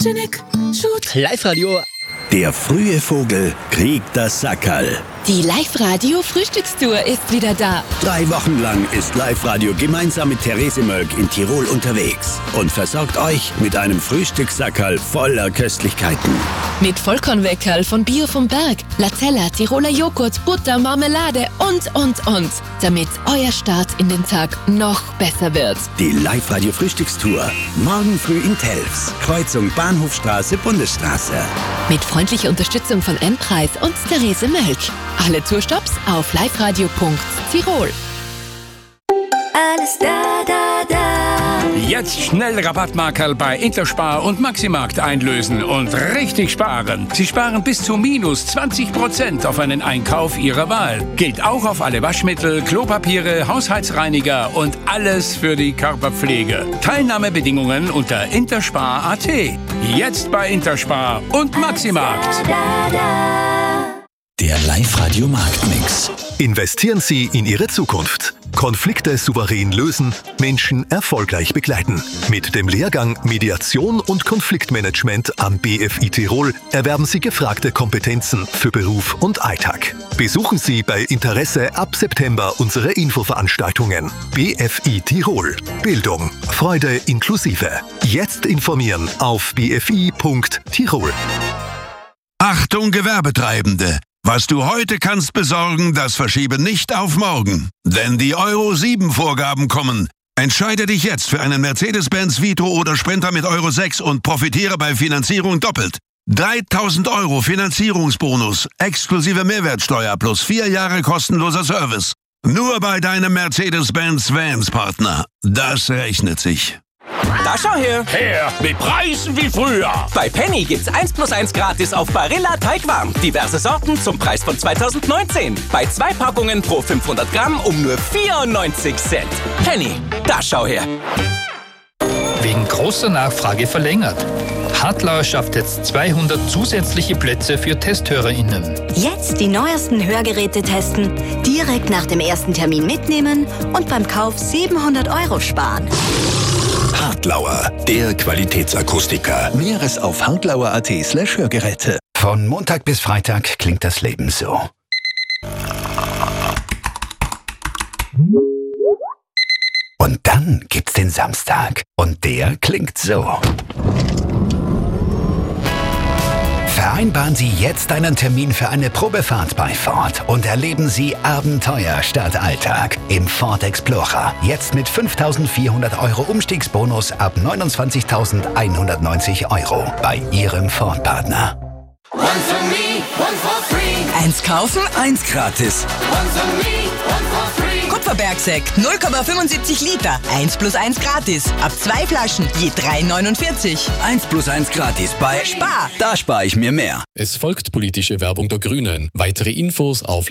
Photogenic, shoot. Live-Radio. Der frühe Vogel kriegt das Sackerl. Die Live-Radio-Frühstückstour ist wieder da. 3 Wochen lang ist Live-Radio gemeinsam mit Therese Mölk in Tirol unterwegs und versorgt euch mit einem Frühstückssackerl voller Köstlichkeiten. Mit Vollkornweckerl von Bio vom Berg, Latella, Tiroler Joghurt, Butter, Marmelade und. Damit euer Start in den Tag noch besser wird. Die Live-Radio-Frühstückstour. Morgen früh in Telfs. Kreuzung Bahnhofstraße, Bundesstraße. Mit freundlicher Unterstützung von M-Preis und Therese Mölk. Alle Tourstops auf liveradio.tirol. Alles da. Jetzt schnell Rabattmarkerl bei Interspar und Maximarkt einlösen und richtig sparen. Sie sparen bis zu minus 20% auf einen Einkauf Ihrer Wahl. Gilt auch auf alle Waschmittel, Klopapiere, Haushaltsreiniger und alles für die Körperpflege. Teilnahmebedingungen unter interspar.at. Jetzt bei Interspar und Maximarkt. Der Live-Radio Marktmix. Investieren Sie in Ihre Zukunft. Konflikte souverän lösen, Menschen erfolgreich begleiten. Mit dem Lehrgang Mediation und Konfliktmanagement am BFI Tirol erwerben Sie gefragte Kompetenzen für Beruf und Alltag. Besuchen Sie bei Interesse ab September unsere Infoveranstaltungen. BFI Tirol. Bildung, Freude inklusive. Jetzt informieren auf bfi.tirol. Achtung Gewerbetreibende! Was du heute kannst besorgen, das verschiebe nicht auf morgen. Denn die Euro-7-Vorgaben kommen. Entscheide dich jetzt für einen Mercedes-Benz Vito oder Sprinter mit Euro 6 und profitiere bei Finanzierung doppelt. 3.000 € Finanzierungsbonus, exklusive Mehrwertsteuer plus 4 Jahre kostenloser Service. Nur bei deinem Mercedes-Benz Vans-Partner. Das rechnet sich. Da schau her! Her, mit Preisen wie früher. Bei Penny gibt's 1+1 gratis auf Barilla Teigwaren. Diverse Sorten zum Preis von 2019. Bei 2 Packungen pro 500 Gramm um nur 94 Cent. Penny, da schau her! Wegen großer Nachfrage verlängert. Hartlauer schafft jetzt 200 zusätzliche Plätze für TesthörerInnen. Jetzt die neuesten Hörgeräte testen, direkt nach dem ersten Termin mitnehmen und beim Kauf 700 € sparen. Hartlauer, der Qualitätsakustiker. Mehres auf hartlauer.at/Hörgeräte. Von Montag bis Freitag klingt das Leben so. Und dann gibt's den Samstag. Und der klingt so. Vereinbaren Sie jetzt einen Termin für eine Probefahrt bei Ford und erleben Sie Abenteuer statt Alltag im Ford Explorer. Jetzt mit 5.400 € Umstiegsbonus ab 29.190 € bei Ihrem Ford-Partner. One for me, one for free. 1 kaufen, 1 gratis. One for me, one for free. Kupferbergsekt 0,75 Liter. 1+1 gratis. Ab 2 Flaschen je 3,49. 1+1 gratis bei Spar. Da spare ich mir mehr. Es folgt politische Werbung der Grünen. Weitere Infos auf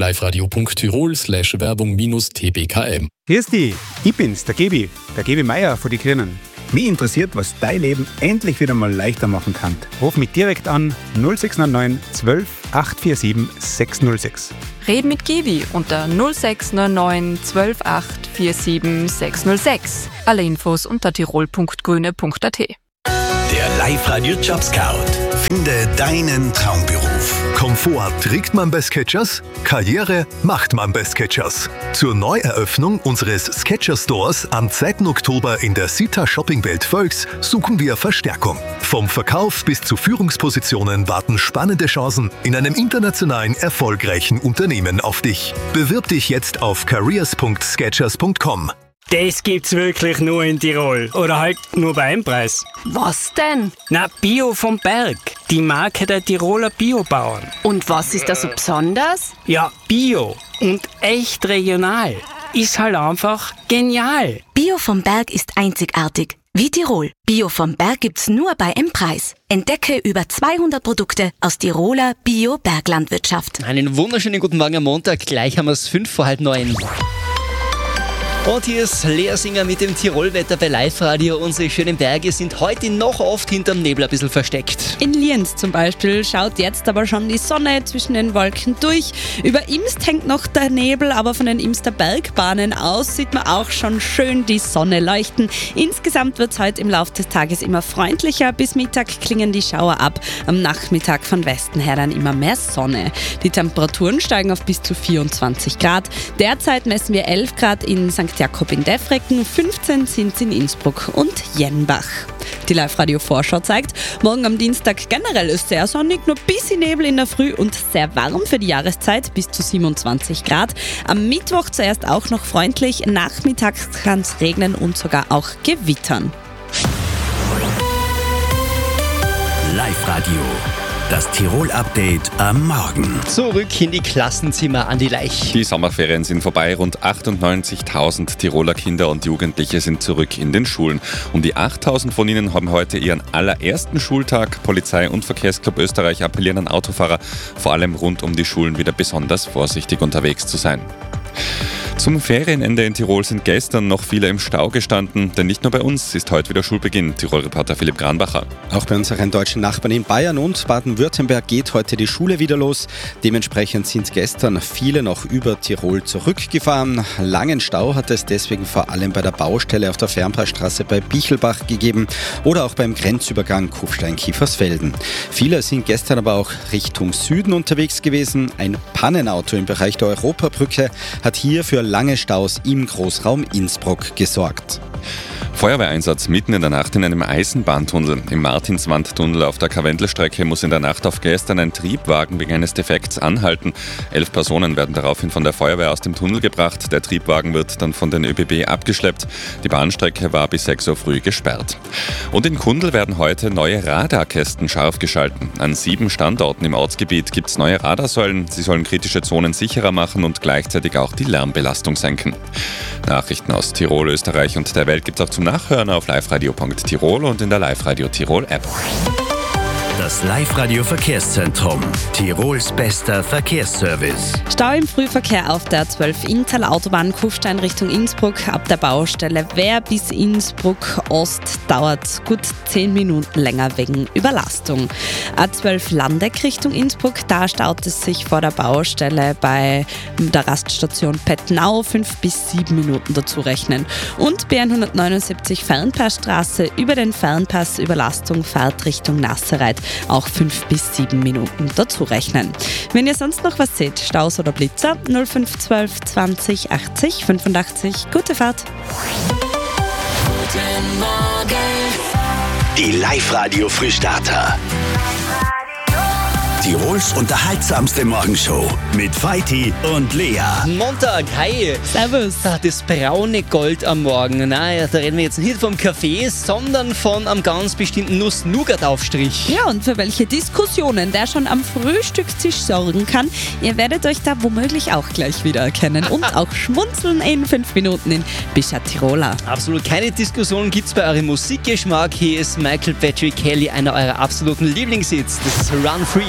liveradio.tirol/werbung-tbkm. Grüß dich, ich bin's, der Gebi Meier von die Grünen. Mich interessiert, was dein Leben endlich wieder mal leichter machen kann. Ruf mich direkt an 0699 12 847 606. Red mit Gebi unter 0699 12 847 606. Alle Infos unter tirol.grüne.at. Der Live-Radio Job Scout. Finde deinen Traumberuf. Komfort trägt man bei Skechers, Karriere macht man bei Skechers. Zur Neueröffnung unseres Skechers-Stores am 2. Oktober in der Sita Shoppingwelt Völks suchen wir Verstärkung. Vom Verkauf bis zu Führungspositionen warten spannende Chancen in einem internationalen erfolgreichen Unternehmen auf dich. Bewirb dich jetzt auf careers.skechers.com. Das gibt's wirklich nur in Tirol. Oder halt nur bei M-Preis. Was denn? Na, Bio vom Berg. Die Marke der Tiroler Biobauern. Und was ist da so besonders? Ja, Bio und echt regional. Ist halt einfach genial. Bio vom Berg ist einzigartig. Wie Tirol. Bio vom Berg gibt's nur bei M-Preis. Entdecke über 200 Produkte aus Tiroler Bio-Berglandwirtschaft. Einen wunderschönen guten Morgen am Montag. Gleich haben wir es 9:05. Und hier ist Lea Singer mit dem Tirolwetter bei Live-Radio. Unsere schönen Berge sind heute noch oft hinterm Nebel ein bisschen versteckt. In Lienz zum Beispiel schaut jetzt aber schon die Sonne zwischen den Wolken durch. Über Imst hängt noch der Nebel, aber von den Imster Bergbahnen aus sieht man auch schon schön die Sonne leuchten. Insgesamt wird es heute im Laufe des Tages immer freundlicher. Bis Mittag klingen die Schauer ab. Am Nachmittag von Westen her dann immer mehr Sonne. Die Temperaturen steigen auf bis zu 24 Grad. Derzeit messen wir 11 Grad in St. Jakob in Defrecken, 15 sind es in Innsbruck und Jenbach. Die Live-Radio-Vorschau zeigt, morgen am Dienstag generell ist sehr sonnig, nur ein bisschen Nebel in der Früh und sehr warm für die Jahreszeit, bis zu 27 Grad. Am Mittwoch zuerst auch noch freundlich, nachmittags kann es regnen und sogar auch gewittern. Live-Radio, das Tirol-Update am Morgen. Zurück in die Klassenzimmer an die Leich. Die Sommerferien sind vorbei. Rund 98.000 Tiroler Kinder und Jugendliche sind zurück in den Schulen. Um die 8.000 von ihnen haben heute ihren allerersten Schultag. Polizei und Verkehrsclub Österreich appellieren an Autofahrer, vor allem rund um die Schulen wieder besonders vorsichtig unterwegs zu sein. Zum Ferienende in Tirol sind gestern noch viele im Stau gestanden, denn nicht nur bei uns ist heute wieder Schulbeginn. Tirol-Reporter Philipp Granbacher. Auch bei unseren deutschen Nachbarn in Bayern und Baden-Württemberg geht heute die Schule wieder los. Dementsprechend sind gestern viele noch über Tirol zurückgefahren. Langen Stau hat es deswegen vor allem bei der Baustelle auf der Fernpassstraße bei Bichelbach gegeben oder auch beim Grenzübergang Kufstein-Kiefersfelden. Viele sind gestern aber auch Richtung Süden unterwegs gewesen. Ein Pannenauto im Bereich der Europabrücke hat hier für lange Staus im Großraum Innsbruck gesorgt. Feuerwehreinsatz mitten in der Nacht in einem Eisenbahntunnel. Im Martinswandtunnel auf der Karwendelstrecke muss in der Nacht auf gestern ein Triebwagen wegen eines Defekts anhalten. 11 Personen werden daraufhin von der Feuerwehr aus dem Tunnel gebracht. Der Triebwagen wird dann von den ÖBB abgeschleppt. Die Bahnstrecke war bis 6 Uhr früh gesperrt. Und in Kundl werden heute neue Radarkästen scharf geschalten. An 7 Standorten im Ortsgebiet gibt es neue Radarsäulen. Sie sollen kritische Zonen sicherer machen und gleichzeitig auch die Lärmbelastung senken. Nachrichten aus Tirol, Österreich und der Welt gibt es auch zum Nachhören auf liveradio.tirol und in der Live-Radio Tirol App. Das Live-Radio Verkehrszentrum. Tirols bester Verkehrsservice. Stau im Frühverkehr auf der 12 Inntal Autobahn Kufstein Richtung Innsbruck. Ab der Baustelle Wehr bis Innsbruck Ost dauert gut 10 Minuten länger wegen Überlastung. A12 Landeck Richtung Innsbruck, da staut es sich vor der Baustelle bei der Raststation Pettnau 5 bis 7 Minuten dazu rechnen. Und B179 Fernpassstraße über den Fernpass Überlastung Fahrt Richtung Nassereit. Auch 5 bis 7 Minuten dazu rechnen. Wenn ihr sonst noch was seht, Staus oder Blitzer, 0512 20 80 85. Gute Fahrt. Guten Morgen. Die Live-Radio Frühstarter. Tirols unterhaltsamste Morgenshow mit Veit und Lea. Montag, hi. Servus. Das braune Gold am Morgen. Naja, da reden wir jetzt nicht vom Kaffee, sondern von einem ganz bestimmten Nuss-Nougat-Aufstrich. Ja, und für welche Diskussionen der schon am Frühstückstisch sorgen kann, ihr werdet euch da womöglich auch gleich wiedererkennen und auch schmunzeln in 5 Minuten in Bischat Tiroler. Absolut keine Diskussion gibt's bei eurem Musikgeschmack. Hier ist Michael Patrick Kelly, einer eurer absoluten Lieblingshits. Das ist Run Free.